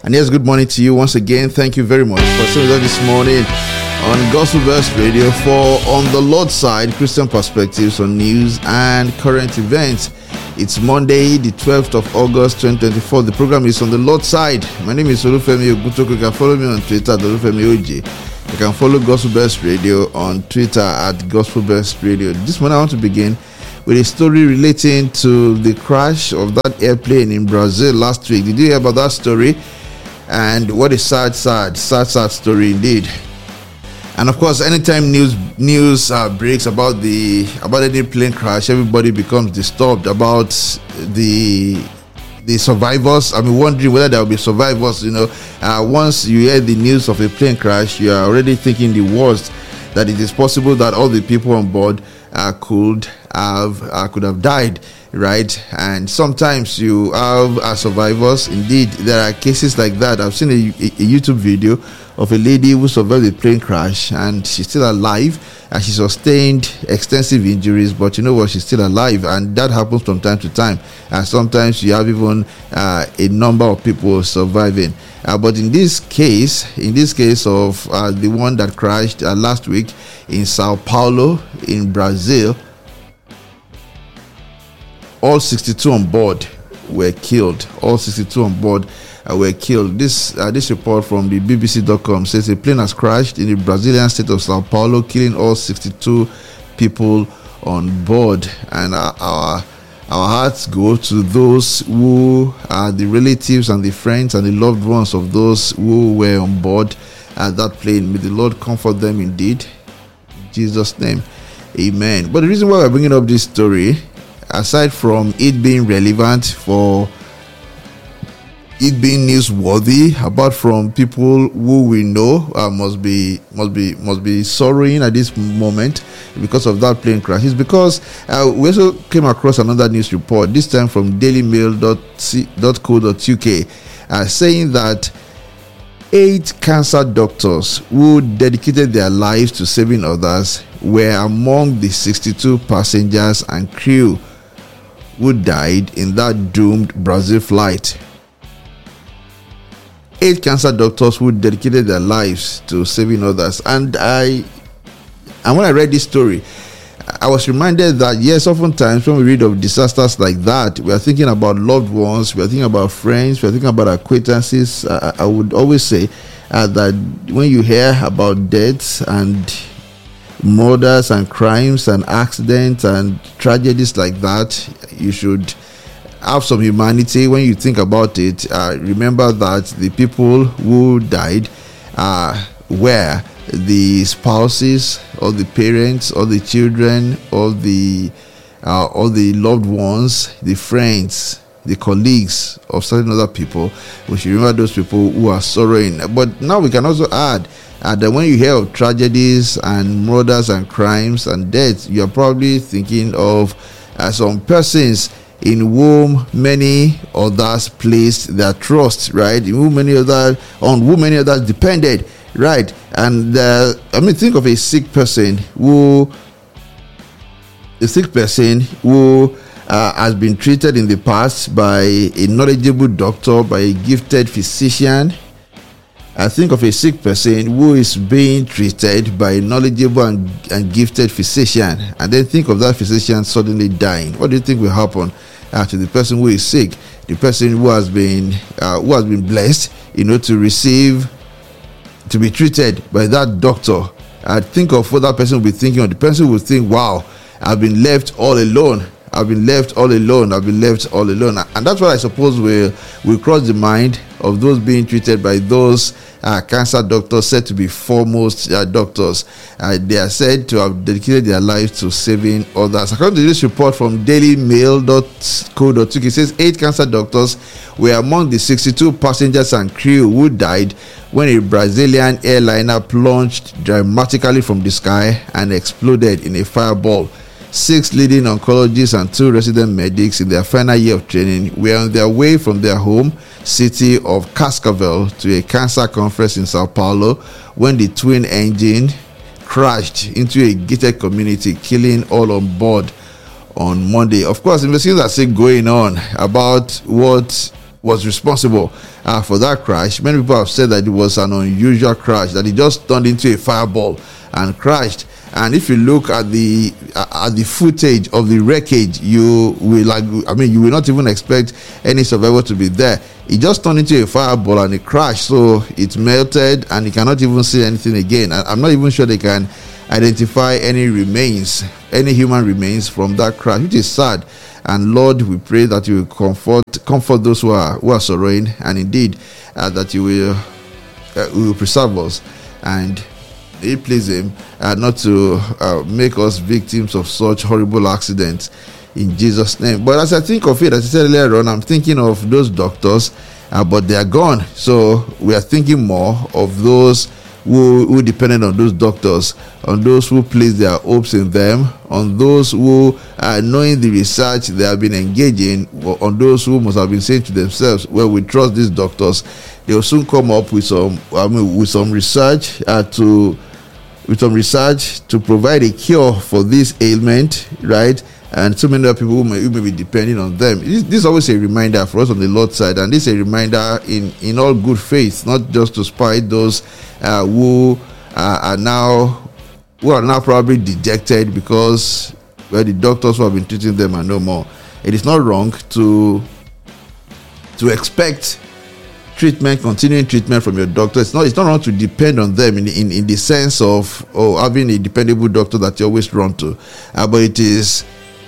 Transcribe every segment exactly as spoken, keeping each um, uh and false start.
And yes, good morning to you once again. Thank you very much for staying with us this morning on Gospel Burst Radio for On the Lord's Side, Christian Perspectives on News and Current Events. It's Monday, the twelfth of August, twenty twenty-four. The program is On the Lord's Side. My name is Olufemi Ogutoku. You can follow me on Twitter at Olufemi O J. You can follow Gospel Burst Radio on Twitter at Gospel Burst Radio. This morning I want to begin with a story relating to the crash of that airplane in Brazil last week. Did you hear about that story? And what a sad, sad, sad, sad story indeed. And of course, anytime news news uh, breaks about the about any plane crash, everybody becomes disturbed about the the survivors. I mean, wondering whether there will be survivors. You know, uh, once you hear the news of a plane crash, you are already thinking the worst. That it is possible that all the people on board uh, could have uh, could have died, right? And sometimes you have uh, survivors. Indeed, there are cases like that. I've seen a, a, a YouTube video of a lady who survived a plane crash, and she's still alive, and she sustained extensive injuries, but you know what, she's still alive. And that happens from time to time, and sometimes you have even uh, a number of people surviving. Uh, but in this case, in this case of uh, the one that crashed uh, last week in Sao Paulo in Brazil, all sixty-two on board were killed. All sixty-two on board uh, were killed. This uh, this report from the B B C dot com says a plane has crashed in the Brazilian state of Sao Paulo, killing all sixty-two people on board. And uh, our our hearts go to those who are the relatives and the friends and the loved ones of those who were on board at that plane. May the Lord comfort them indeed. In Jesus' name, amen. But the reason why we're bringing up this story, aside from it being relevant, for it being newsworthy, apart from people who we know uh, must be must be must be sorrowing at this moment because of that plane crash, is because uh, we also came across another news report, this time from daily mail dot co dot U K, uh, saying that eight cancer doctors who dedicated their lives to saving others were among the sixty-two passengers and crew who died in that doomed Brazil flight. Eight cancer doctors who dedicated their lives to saving others. And I, and when I read this story, I was reminded that yes, oftentimes when we read of disasters like that, we are thinking about loved ones, we are thinking about friends, we are thinking about acquaintances. I, I would always say uh, that when you hear about deaths and murders and crimes and accidents and tragedies like that, you should have some humanity when you think about it. Uh, remember that the people who died uh, were the spouses or the parents or the children or the uh, or the loved ones, the friends, the colleagues of certain other people. We should remember those people who are sorrowing. But now we can also add uh, that when you hear of tragedies and murders and crimes and deaths, you are probably thinking of uh, some persons in whom many others placed their trust, right? In whom many other, on whom many others depended, right? And uh, I mean, think of a sick person who, a sick person who uh, has been treated in the past by a knowledgeable doctor, by a gifted physician. I think of a sick person who is being treated by a knowledgeable and, and gifted physician, and then think of that physician suddenly dying. What do you think will happen uh, to the person who is sick, the person who has been uh, who has been blessed, you know, to receive, to be treated by that doctor? I think of what that person will be thinking, or the person will think, "Wow, I've been left all alone. I've been left all alone. I've been left all alone." And that's what I suppose will will cross the mind of those being treated by those uh, cancer doctors said to be foremost uh, doctors. Uh, they are said to have dedicated their lives to saving others. According to this report from daily mail dot co dot U K, it says eight cancer doctors were among the sixty-two passengers and crew who died when a Brazilian airliner plunged dramatically from the sky and exploded in a fireball. Six leading oncologists and two resident medics in their final year of training were on their way from their home city of Cascavel to a cancer conference in Sao Paulo when the twin engine crashed into a gated community, killing all on board on Monday. Of course, investigations are still going on about what was responsible uh, for that crash. Many people have said that it was an unusual crash, that it just turned into a fireball and crashed. And if you look at the uh, at the footage of the wreckage, you will like I mean you will not even expect any survivor to be there. It just turned into a fireball and it crashed, so it melted and you cannot even see anything again. And I'm not even sure they can identify any remains, any human remains from that crash, which is sad. And Lord, we pray that you will comfort comfort those who are who are sorrowing, and indeed uh, that you will uh, will preserve us, and it please him uh, not to uh, make us victims of such horrible accidents in Jesus' name. But as I think of it, as I said earlier on, I'm thinking of those doctors, uh, but they are gone. So we are thinking more of those who, who depended on those doctors, on those who placed their hopes in them, on those who, uh, knowing the research they have been engaging, on those who must have been saying to themselves, well, we trust these doctors. They will soon come up with some, I mean, with some research uh, to, with some research to provide a cure for this ailment, right? And so many other people who may, who may be depending on them. This, this is always a reminder for us on the Lord's side, and this is a reminder in, in all good faith, not just to spite those uh, who uh, are now who are now probably dejected because well, the doctors who have been treating them are no more. It is not wrong to to expect treatment, continuing treatment from your doctor. It's not it's not wrong to depend on them in in, in the sense of oh having a dependable doctor that you always run to, uh, but it is.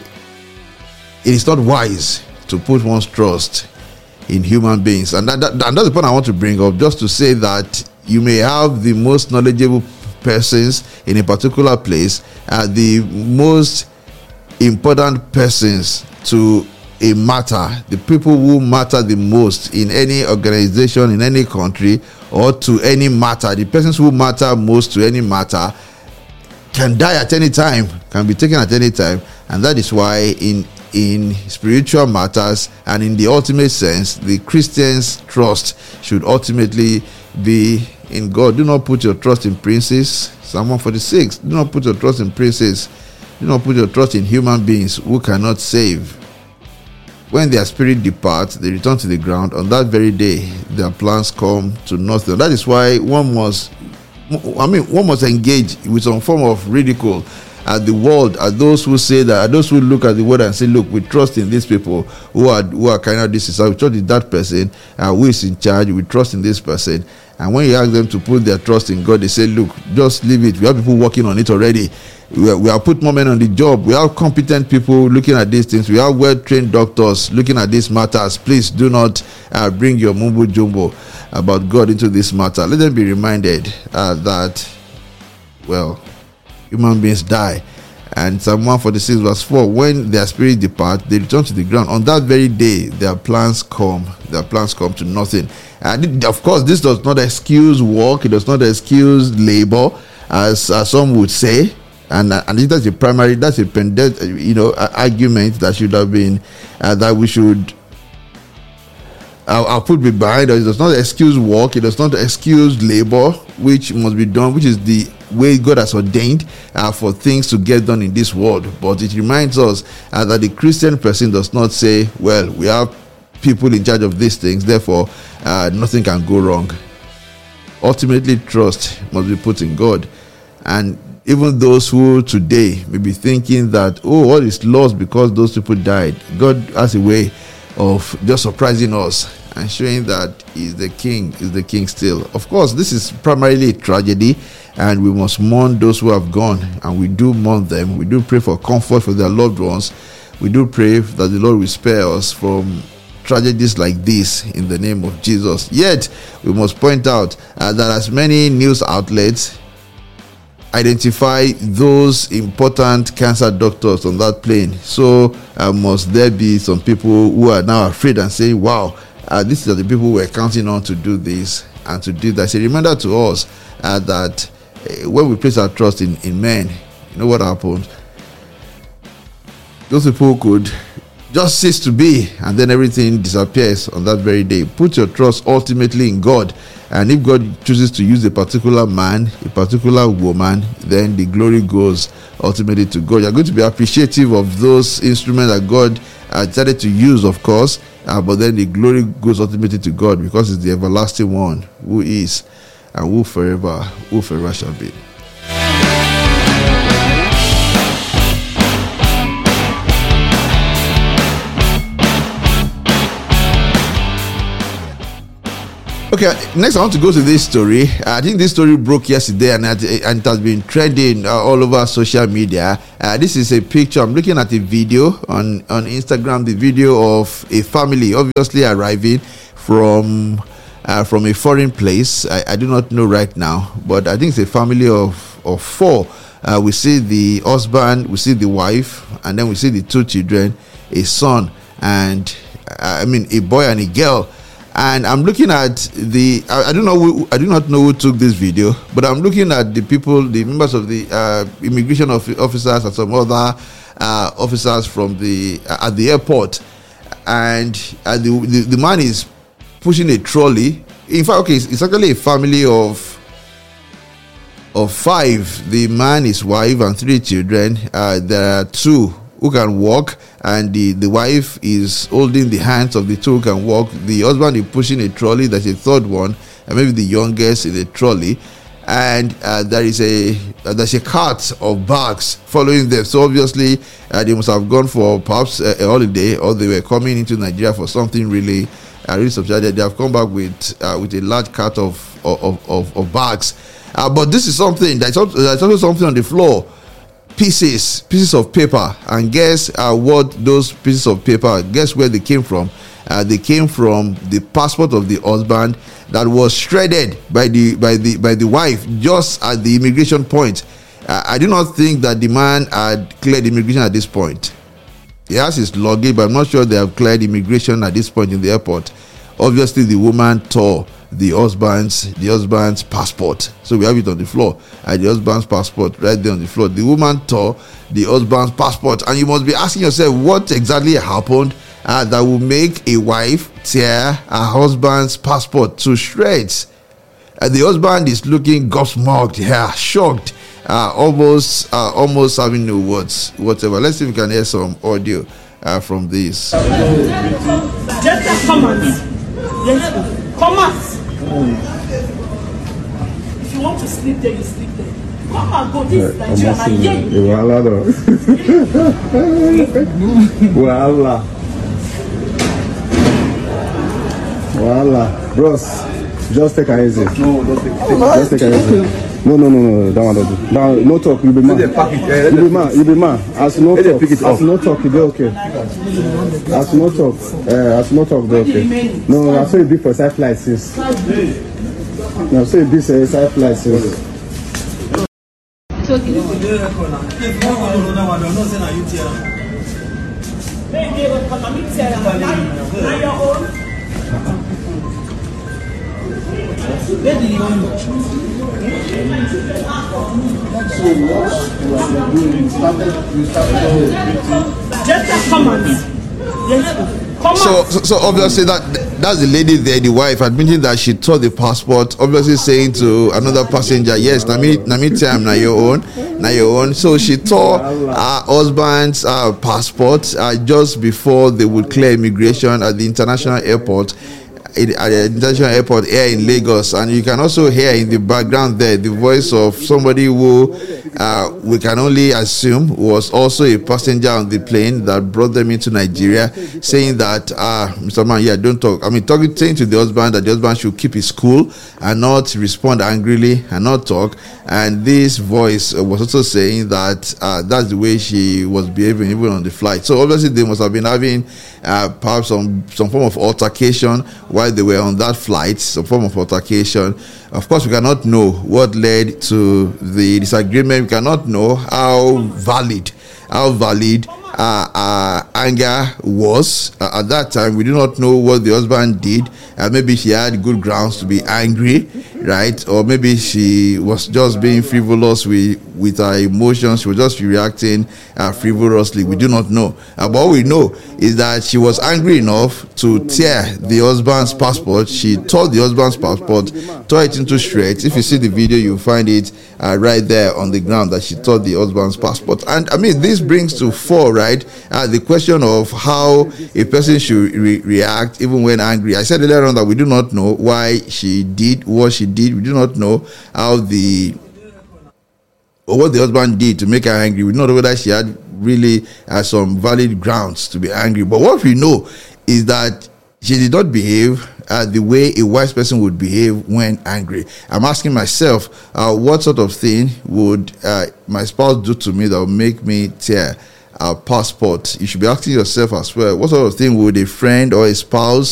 It is not wise to put one's trust in human beings. And, that, that, and that's the point I want to bring up, just to say that you may have the most knowledgeable persons in a particular place, uh, the most important persons to a matter, the people who matter the most in any organization, in any country, or to any matter, the persons who matter most to any matter can die at any time, can be taken at any time. And that is why in in spiritual matters and in the ultimate sense, the Christian's trust should ultimately be in God. Do not put your trust in princes. Psalm one forty-six. Do not put your trust in princes. Do not put your trust in human beings who cannot save. When their spirit departs, they return to the ground. On that very day, their plans come to nothing. That is why one must, I mean, one must engage with some form of ridicule at the world, at those who say that, at those who look at the world and say, look, we trust in these people who are who are kind of this is, we trust in that person uh, who is in charge, we trust in this person. And when you ask them to put their trust in God, they say, look, just leave it. We have people working on it already. We, are, we have put more men on the job. We have competent people looking at these things. We have well-trained doctors looking at these matters. Please do not uh, bring your mumbo jumbo about God into this matter. Let them be reminded uh, that, well, human beings die. And Psalm one forty-six verse four, when their spirit depart, they return to the ground. On that very day, their plans come. Their plans come to nothing. And of course, this does not excuse work. It does not excuse labor, as, as some would say. And and that's a primary, that's a you know argument that should have been uh, that we should. I'll, I'll put me behind us. It does not excuse work. It does not excuse labor, which must be done, which is the way God has ordained uh, for things to get done in this world. But it reminds us uh, that the Christian person does not say, well, we have people in charge of these things, therefore uh, nothing can go wrong. Ultimately, trust must be put in God. And even those who today may be thinking that, oh, all is lost because those people died, God has a way of just surprising us and showing that he's the king, is the king still. Of course, this is primarily a tragedy, and we must mourn those who have gone, and we do mourn them. We do pray for comfort for their loved ones. We do pray that the Lord will spare us from tragedies like this in the name of Jesus. Yet, we must point out uh, that as many news outlets identify those important cancer doctors on that plane, so uh, must there be some people who are now afraid and saying, wow, uh, these are the people we're counting on to do this and to do that. It's a reminder to us uh, that uh, when we place our trust in, in men, you know what happens? Those people could just cease to be, and then everything disappears on that very day. Put your trust ultimately in God. And if God chooses to use a particular man, a particular woman, then the glory goes ultimately to God. You're going to be appreciative of those instruments that God uh, decided to use, of course, uh, but then the glory goes ultimately to God, because it's the everlasting one who is and who forever, who forever shall be. Okay, next I want to go to this story. I think this story broke yesterday, and it, and it has been trending uh, all over social media. Uh, this is a picture. I'm looking at a video on, on Instagram, the video of a family obviously arriving from uh, from a foreign place. I, I do not know right now, but I think it's a family of, of four. Uh, we see the husband, we see the wife, and then we see the two children, a son, and uh, I mean a boy and a girl. And I'm looking at the, I, I don't know, who, I do not know who took this video, but I'm looking at the people, the members of the uh, immigration of, officers and some other uh, officers from the, uh, at the airport. And uh, the, the, the man is pushing a trolley. In fact, okay, it's, it's actually a family of, of five. The man, his wife, and three children. Uh, there are two who can walk, and the, the wife is holding the hands of the two who can walk. The husband is pushing a trolley. There's a third one, and maybe the youngest in the trolley, and uh, there is a uh, there's a cart of bags following them. So obviously uh, they must have gone for perhaps a, a holiday, or they were coming into Nigeria for something really uh, really substantial. They have come back with uh, with a large cart of of, of, of bags, uh, but this is something that's also, that's also something on the floor. Pieces, pieces of paper, and guess uh, what those pieces of paper, guess where they came from? Uh, they came from the passport of the husband that was shredded by the by the by the wife just at the immigration point. Uh, I do not think that the man had cleared immigration at this point. He has his luggage, but I'm not sure they have cleared immigration at this point in the airport. Obviously, the woman tore the husband's the husband's passport, so we have it on the floor. And the husband's passport right there on the floor. The woman tore the husband's passport, and you must be asking yourself what exactly happened uh, that will make a wife tear her husband's passport to shreds. Uh, the husband is looking gobsmacked, yeah, shocked, uh, almost uh, almost having no words whatever. Let's see if we can hear some audio uh, from this. Just come on. Yes. Come on. If you want to sleep there, you sleep there. Come and go. This is Nigeria. Voila, though. Voila. Voila. Bros, just take it easy. No, don't take it. Just take it easy. No, no, no, no, that one don't do. Now, no talk, you be man. You be man, you be man. As no talk, as no talk, you be okay. As no talk, uh, as no talk, be okay. No, I saw you be for side flight since. No, I saw you be for side flight since. Where do you want to go? Just come on. Yes. So, so, so obviously that that's the lady there, the wife, admitting that she tore the passport. Obviously saying to another passenger, "Yes, Nami, Nami, time na your own, na your own." So she tore her husband's uh, passport uh, just before they would clear immigration at the international airport. At the international airport here in Lagos, and you can also hear in the background there the voice of somebody who uh, we can only assume was also a passenger on the plane that brought them into Nigeria, saying that uh, Mister Man, yeah, don't talk. I mean, talking saying to the husband that the husband should keep his cool and not respond angrily and not talk. And this voice was also saying that uh, that's the way she was behaving even on the flight. So obviously they must have been having uh, perhaps some some form of altercation while they were on that flight, some form of altercation. Of course, we cannot know what led to the disagreement. We cannot know how valid, how valid uh, uh, anger was uh, at that time. We do not know what the husband did. Uh, maybe she had good grounds to be angry, right? Or maybe she was just being frivolous with, with her emotions. She was just reacting uh, frivolously. We do not know. Uh, but what we know is that she was angry enough to tear the husband's passport. She tore the husband's passport, tore it into shreds. If you see the video, you'll find it uh, right there on the ground that she tore the husband's passport. And I mean, this brings to four, right? right? Uh, the question of how a person should re- react even when angry. I said earlier on that we do not know why she did what she did. We do not know how the or what the husband did to make her angry. We don't know whether she had really uh, some valid grounds to be angry. But what we know is that she did not behave uh, the way a wise person would behave when angry. I'm asking myself, uh, what sort of thing would uh, my spouse do to me that would make me tear our passport? You should be asking yourself as well, what sort of thing would a friend or a spouse